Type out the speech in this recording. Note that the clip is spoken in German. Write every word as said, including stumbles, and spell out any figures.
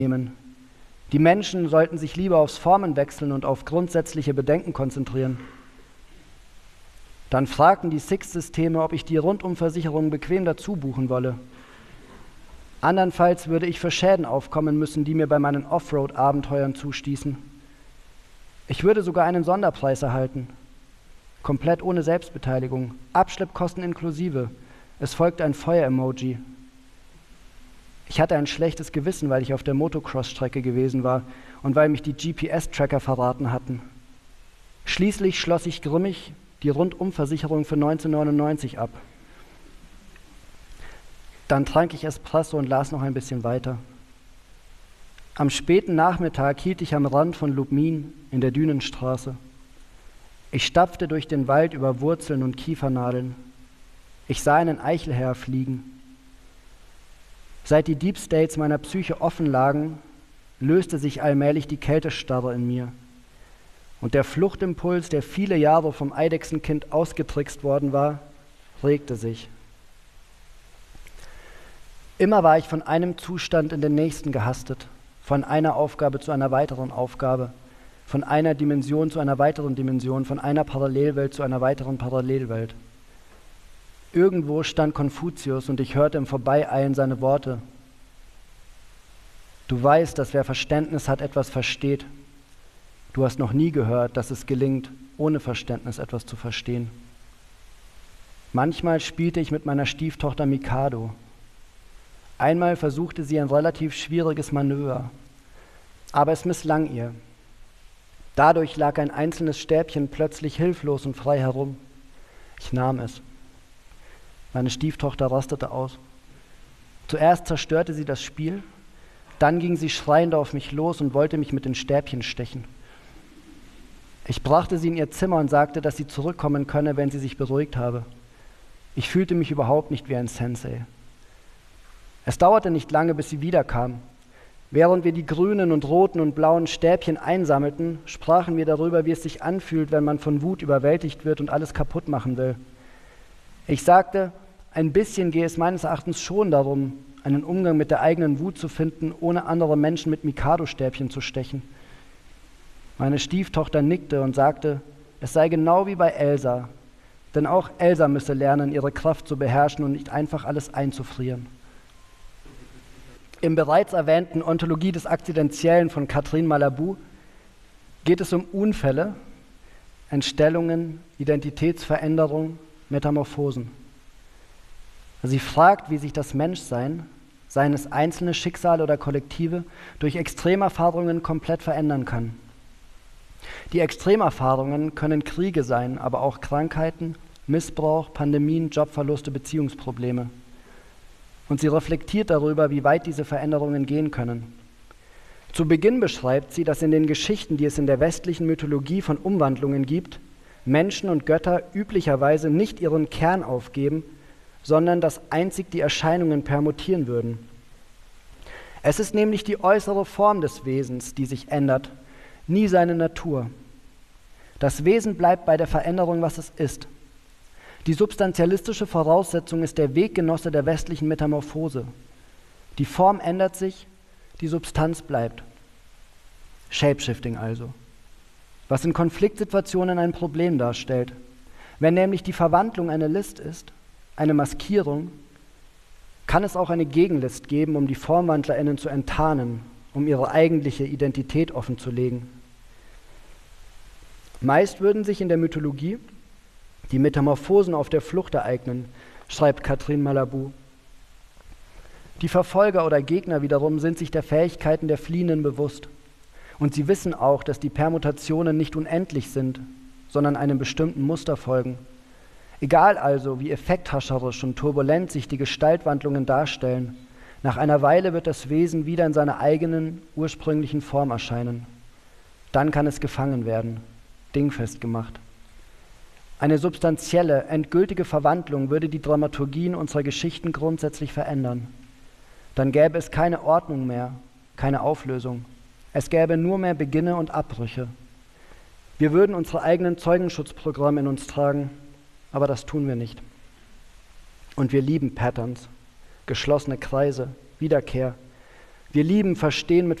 nehmen. Die Menschen sollten sich lieber aufs Formenwechseln und auf grundsätzliche Bedenken konzentrieren. Dann fragten die Sixt-Systeme, ob ich die Rundumversicherung bequem dazu buchen wolle. Andernfalls würde ich für Schäden aufkommen müssen, die mir bei meinen Offroad-Abenteuern zustießen. Ich würde sogar einen Sonderpreis erhalten. Komplett ohne Selbstbeteiligung, Abschleppkosten inklusive. Es folgte ein Feuer-Emoji. Ich hatte ein schlechtes Gewissen, weil ich auf der Motocross-Strecke gewesen war und weil mich die G P S-Tracker verraten hatten. Schließlich schloss ich grimmig die Rundumversicherung für neunzehnhundertneunundneunzig ab. Dann trank ich Espresso und las noch ein bisschen weiter. Am späten Nachmittag hielt ich am Rand von Lubmin in der Dünenstraße. Ich stapfte durch den Wald über Wurzeln und Kiefernadeln. Ich sah einen Eichelherr fliegen. Seit die Deep States meiner Psyche offen lagen, löste sich allmählich die Kältestarre in mir. Und der Fluchtimpuls, der viele Jahre vom Eidechsenkind ausgetrickst worden war, regte sich. Immer war ich von einem Zustand in den nächsten gehastet, von einer Aufgabe zu einer weiteren Aufgabe, von einer Dimension zu einer weiteren Dimension, von einer Parallelwelt zu einer weiteren Parallelwelt. Irgendwo stand Konfuzius und ich hörte im Vorbeieilen seine Worte. Du weißt, dass wer Verständnis hat, etwas versteht. Du hast noch nie gehört, dass es gelingt, ohne Verständnis etwas zu verstehen. Manchmal spielte ich mit meiner Stieftochter Mikado. Einmal versuchte sie ein relativ schwieriges Manöver, aber es misslang ihr. Dadurch lag ein einzelnes Stäbchen plötzlich hilflos und frei herum. Ich nahm es. Meine Stieftochter rastete aus. Zuerst zerstörte sie das Spiel, dann ging sie schreiend auf mich los und wollte mich mit den Stäbchen stechen. Ich brachte sie in ihr Zimmer und sagte, dass sie zurückkommen könne, wenn sie sich beruhigt habe. Ich fühlte mich überhaupt nicht wie ein Sensei. Es dauerte nicht lange, bis sie wiederkam. Während wir die grünen und roten und blauen Stäbchen einsammelten, sprachen wir darüber, wie es sich anfühlt, wenn man von Wut überwältigt wird und alles kaputt machen will. Ich sagte, ein bisschen gehe es meines Erachtens schon darum, einen Umgang mit der eigenen Wut zu finden, ohne andere Menschen mit Mikado-Stäbchen zu stechen. Meine Stieftochter nickte und sagte, es sei genau wie bei Elsa, denn auch Elsa müsse lernen, ihre Kraft zu beherrschen und nicht einfach alles einzufrieren. Im bereits erwähnten Ontologie des Akzidentiellen von Catherine Malabou geht es um Unfälle, Entstellungen, Identitätsveränderung, Metamorphosen. Sie fragt, wie sich das Menschsein, seien es einzelne Schicksale oder Kollektive, durch Extremerfahrungen komplett verändern kann. Die Extremerfahrungen können Kriege sein, aber auch Krankheiten, Missbrauch, Pandemien, Jobverluste, Beziehungsprobleme. Und sie reflektiert darüber, wie weit diese Veränderungen gehen können. Zu Beginn beschreibt sie, dass in den Geschichten, die es in der westlichen Mythologie von Umwandlungen gibt, Menschen und Götter üblicherweise nicht ihren Kern aufgeben, sondern dass einzig die Erscheinungen permutieren würden. Es ist nämlich die äußere Form des Wesens, die sich ändert, nie seine Natur. Das Wesen bleibt bei der Veränderung, was es ist. Die substantialistische Voraussetzung ist der Weggenosse der westlichen Metamorphose. Die Form ändert sich, die Substanz bleibt. Shapeshifting also. Was in Konfliktsituationen ein Problem darstellt. Wenn nämlich die Verwandlung eine List ist, eine Maskierung, kann es auch eine Gegenlist geben, um die FormwandlerInnen zu enttarnen, um ihre eigentliche Identität offenzulegen. Meist würden sich in der Mythologie die Metamorphosen auf der Flucht ereignen, schreibt Catherine Malabou. Die Verfolger oder Gegner wiederum sind sich der Fähigkeiten der Fliehenden bewusst. Und sie wissen auch, dass die Permutationen nicht unendlich sind, sondern einem bestimmten Muster folgen. Egal also, wie effekthascherisch und turbulent sich die Gestaltwandlungen darstellen, nach einer Weile wird das Wesen wieder in seiner eigenen, ursprünglichen Form erscheinen. Dann kann es gefangen werden, dingfest gemacht. Eine substanzielle, endgültige Verwandlung würde die Dramaturgien unserer Geschichten grundsätzlich verändern. Dann gäbe es keine Ordnung mehr, keine Auflösung. Es gäbe nur mehr Beginne und Abbrüche. Wir würden unsere eigenen Zeugenschutzprogramme in uns tragen, aber das tun wir nicht. Und wir lieben Patterns, geschlossene Kreise, Wiederkehr. Wir lieben, verstehen mit